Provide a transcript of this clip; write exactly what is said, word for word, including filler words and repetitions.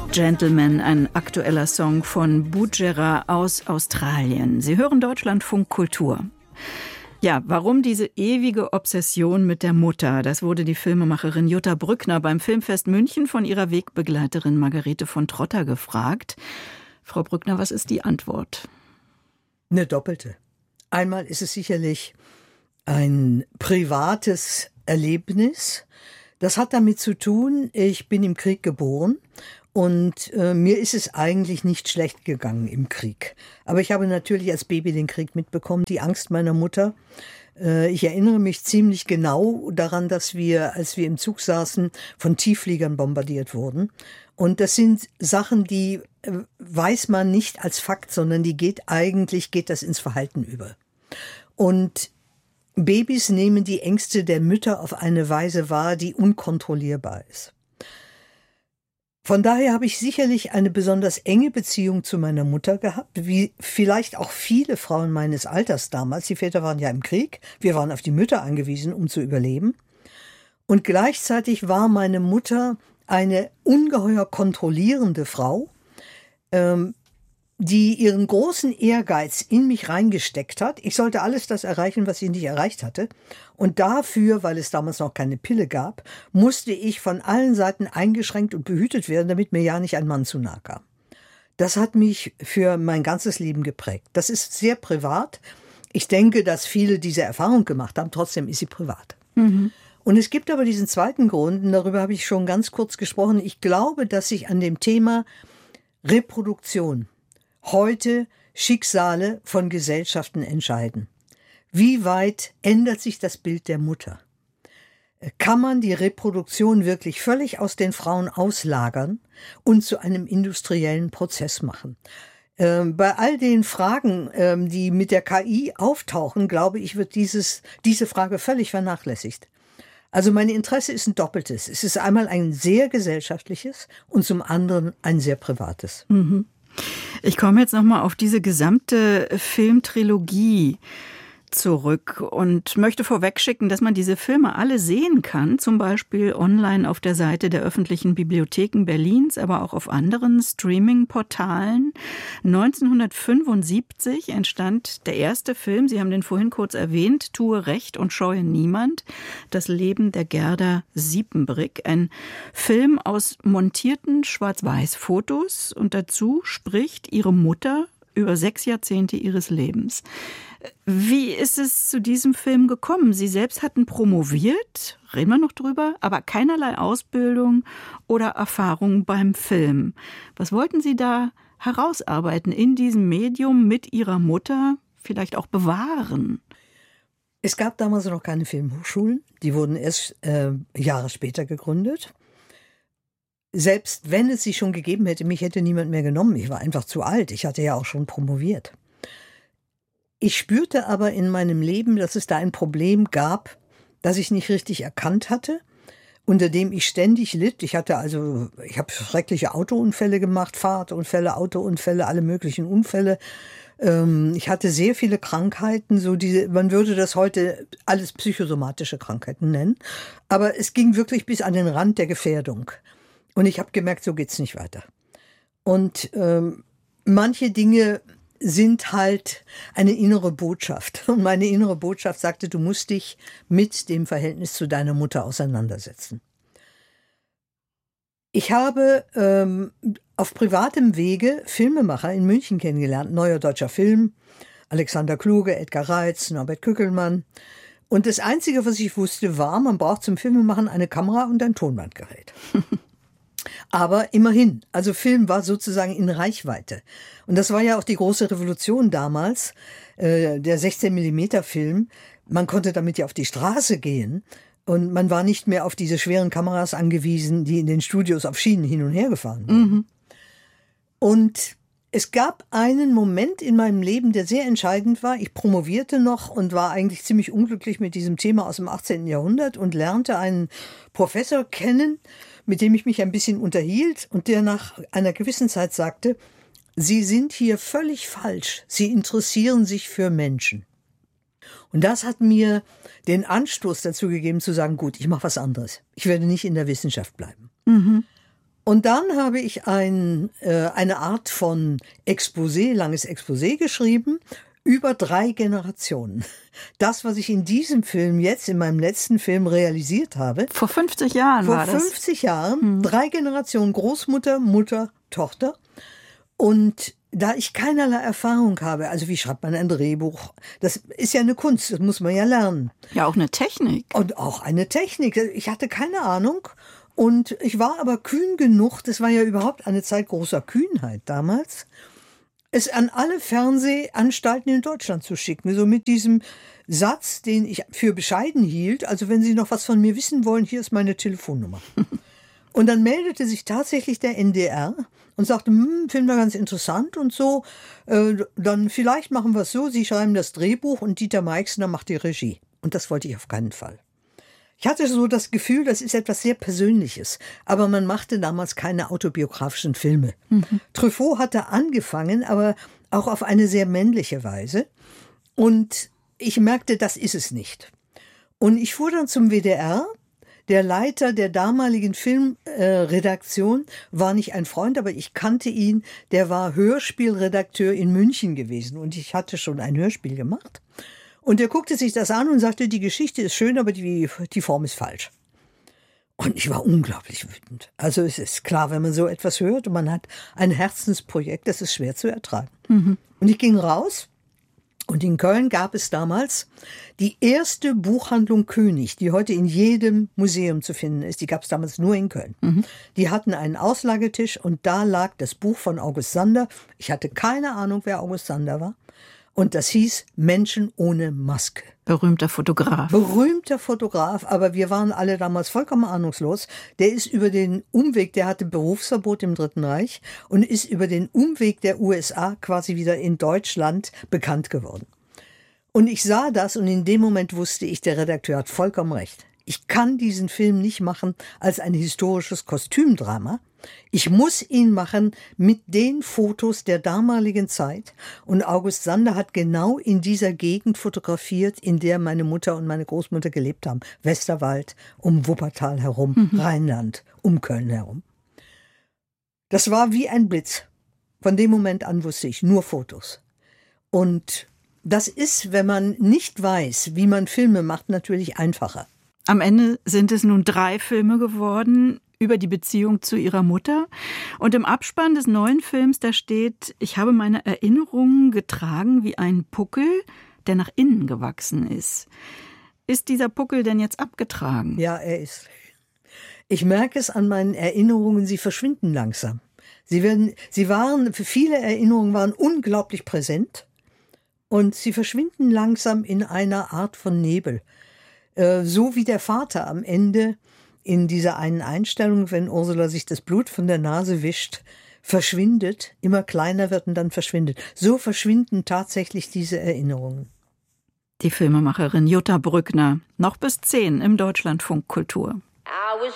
Gentleman, ein aktueller Song von Bujera aus Australien. Sie hören Deutschlandfunk Kultur. Ja, warum diese ewige Obsession mit der Mutter? Das wurde die Filmemacherin Jutta Brückner beim Filmfest München von ihrer Wegbegleiterin Margarete von Trotter gefragt. Frau Brückner, was ist die Antwort? Eine doppelte. Einmal ist es sicherlich ein privates Erlebnis. Das hat damit zu tun, ich bin im Krieg geboren und äh, mir ist es eigentlich nicht schlecht gegangen im Krieg. Aber ich habe natürlich als Baby den Krieg mitbekommen, die Angst meiner Mutter. Äh, ich erinnere mich ziemlich genau daran, dass wir, als wir im Zug saßen, von Tieffliegern bombardiert wurden. Und das sind Sachen, die äh, weiß man nicht als Fakt, sondern die geht eigentlich, geht das ins Verhalten über. Und Babys nehmen die Ängste der Mütter auf eine Weise wahr, die unkontrollierbar ist. Von daher habe ich sicherlich eine besonders enge Beziehung zu meiner Mutter gehabt, wie vielleicht auch viele Frauen meines Alters damals. Die Väter waren ja im Krieg, wir waren auf die Mütter angewiesen, um zu überleben. Und gleichzeitig war meine Mutter eine ungeheuer kontrollierende Frau, ähm, die ihren großen Ehrgeiz in mich reingesteckt hat. Ich sollte alles das erreichen, was sie nicht erreicht hatte. Und dafür, weil es damals noch keine Pille gab, musste ich von allen Seiten eingeschränkt und behütet werden, damit mir ja nicht ein Mann zu nahe kam. Das hat mich für mein ganzes Leben geprägt. Das ist sehr privat. Ich denke, dass viele diese Erfahrung gemacht haben. Trotzdem ist sie privat. Mhm. Und es gibt aber diesen zweiten Grund, und darüber habe ich schon ganz kurz gesprochen. Ich glaube, dass sich an dem Thema Reproduktion heute Schicksale von Gesellschaften entscheiden. Wie weit ändert sich das Bild der Mutter? Kann man die Reproduktion wirklich völlig aus den Frauen auslagern und zu einem industriellen Prozess machen? Ähm, bei all den Fragen, ähm, die mit der K I auftauchen, glaube ich, wird dieses, diese Frage völlig vernachlässigt. Also mein Interesse ist ein doppeltes. Es ist einmal ein sehr gesellschaftliches und zum anderen ein sehr privates. Mhm. Ich komme jetzt nochmal auf diese gesamte Filmtrilogie zurück und möchte vorwegschicken, dass man diese Filme alle sehen kann, zum Beispiel online auf der Seite der öffentlichen Bibliotheken Berlins, aber auch auf anderen Streaming-Portalen. neunzehnhundertfünfundsiebzig entstand der erste Film, Sie haben den vorhin kurz erwähnt, Tue Recht und scheue niemand, das Leben der Gerda Siepenbrick. Ein Film aus montierten Schwarz-Weiß-Fotos und dazu spricht ihre Mutter über sechs Jahrzehnte ihres Lebens. Wie ist es zu diesem Film gekommen? Sie selbst hatten promoviert, reden wir noch drüber, aber keinerlei Ausbildung oder Erfahrung beim Film. Was wollten Sie da herausarbeiten in diesem Medium mit Ihrer Mutter, vielleicht auch bewahren? Es gab damals noch keine Filmhochschulen, die wurden erst äh, Jahre später gegründet. Selbst wenn es sie schon gegeben hätte, mich hätte niemand mehr genommen. Ich war einfach zu alt. Ich hatte ja auch schon promoviert. Ich spürte aber in meinem Leben, dass es da ein Problem gab, das ich nicht richtig erkannt hatte, unter dem ich ständig litt. Ich hatte also, ich habe schreckliche Autounfälle gemacht, Fahrradunfälle, Autounfälle, alle möglichen Unfälle. Ich hatte sehr viele Krankheiten, so diese, man würde das heute alles psychosomatische Krankheiten nennen. Aber es ging wirklich bis an den Rand der Gefährdung. Und ich habe gemerkt, so geht's nicht weiter. Und ähm, manche Dinge sind halt eine innere Botschaft. Und meine innere Botschaft sagte, du musst dich mit dem Verhältnis zu deiner Mutter auseinandersetzen. Ich habe ähm, auf privatem Wege Filmemacher in München kennengelernt. Neuer deutscher Film, Alexander Kluge, Edgar Reitz, Norbert Kückelmann. Und das Einzige, was ich wusste, war, man braucht zum Filmemachen eine Kamera und ein Tonbandgerät. Aber immerhin, also Film war sozusagen in Reichweite. Und das war ja auch die große Revolution damals, äh, der sechzehn Millimeter Film. Man konnte damit ja auf die Straße gehen und man war nicht mehr auf diese schweren Kameras angewiesen, die in den Studios auf Schienen hin und her gefahren wurden. Mhm. Und es gab einen Moment in meinem Leben, der sehr entscheidend war. Ich promovierte noch und war eigentlich ziemlich unglücklich mit diesem Thema aus dem achtzehnten Jahrhundert und lernte einen Professor kennen, mit dem ich mich ein bisschen unterhielt und der nach einer gewissen Zeit sagte, Sie sind hier völlig falsch. Sie interessieren sich für Menschen. Und das hat mir den Anstoß dazu gegeben zu sagen, gut, ich mache was anderes. Ich werde nicht in der Wissenschaft bleiben. Mhm. Und dann habe ich ein, äh, eine Art von Exposé, langes Exposé geschrieben, über drei Generationen. Das, was ich in diesem Film jetzt, in meinem letzten Film realisiert habe. Vor fünfzig Jahren vor war das. Vor fünfzig Jahren, hm. drei Generationen, Großmutter, Mutter, Tochter. Und da ich keinerlei Erfahrung habe, also wie schreibt man ein Drehbuch? Das ist ja eine Kunst, das muss man ja lernen. Ja, auch eine Technik. Und auch eine Technik. Ich hatte keine Ahnung. Und ich war aber kühn genug, das war ja überhaupt eine Zeit großer Kühnheit damals, es an alle Fernsehanstalten in Deutschland zu schicken. So mit diesem Satz, den ich für bescheiden hielt. Also wenn Sie noch was von mir wissen wollen, hier ist meine Telefonnummer. Und dann meldete sich tatsächlich der N D R und sagte, hm, finden wir ganz interessant und so. Äh, dann vielleicht machen wir es so, Sie schreiben das Drehbuch und Dieter Meixner macht die Regie. Und das wollte ich auf keinen Fall. Ich hatte so das Gefühl, das ist etwas sehr Persönliches. Aber man machte damals keine autobiografischen Filme. Mhm. Truffaut hatte angefangen, aber auch auf eine sehr männliche Weise. Und ich merkte, das ist es nicht. Und ich fuhr dann zum W D R. Der Leiter der damaligen Filmredaktion äh, war nicht ein Freund, aber ich kannte ihn. Der war Hörspielredakteur in München gewesen. Und ich hatte schon ein Hörspiel gemacht. Und er guckte sich das an und sagte, die Geschichte ist schön, aber die, die Form ist falsch. Und ich war unglaublich wütend. Also es ist klar, wenn man so etwas hört und man hat ein Herzensprojekt, das ist schwer zu ertragen. Mhm. Und ich ging raus und in Köln gab es damals die erste Buchhandlung König, die heute in jedem Museum zu finden ist. Die gab es damals nur in Köln. Mhm. Die hatten einen Auslagetisch und da lag das Buch von August Sander. Ich hatte keine Ahnung, wer August Sander war. Und das hieß Menschen ohne Maske. Berühmter Fotograf. Berühmter Fotograf, aber wir waren alle damals vollkommen ahnungslos. Der ist über den Umweg, der hatte Berufsverbot im Dritten Reich und ist über den Umweg der U S A quasi wieder in Deutschland bekannt geworden. Und ich sah das und in dem Moment wusste ich, der Redakteur hat vollkommen recht. Ich kann diesen Film nicht machen als ein historisches Kostümdrama. Ich muss ihn machen mit den Fotos der damaligen Zeit. Und August Sander hat genau in dieser Gegend fotografiert, in der meine Mutter und meine Großmutter gelebt haben. Westerwald, um Wuppertal herum, mhm. Rheinland, um Köln herum. Das war wie ein Blitz. Von dem Moment an wusste ich nur Fotos. Und das ist, wenn man nicht weiß, wie man Filme macht, natürlich einfacher. Am Ende sind es nun drei Filme geworden über die Beziehung zu ihrer Mutter. Und im Abspann des neuen Films, da steht, ich habe meine Erinnerungen getragen wie ein Puckel, der nach innen gewachsen ist. Ist dieser Puckel denn jetzt abgetragen? Ja, er ist. Ich merke es an meinen Erinnerungen, sie verschwinden langsam. Sie werden, sie waren, für viele Erinnerungen waren unglaublich präsent und sie verschwinden langsam in einer Art von Nebel. So wie der Vater am Ende in dieser einen Einstellung, wenn Ursula sich das Blut von der Nase wischt, verschwindet, immer kleiner wird und dann verschwindet. So verschwinden tatsächlich diese Erinnerungen. Die Filmemacherin Jutta Brückner, noch bis zehn im Deutschlandfunk Kultur. I was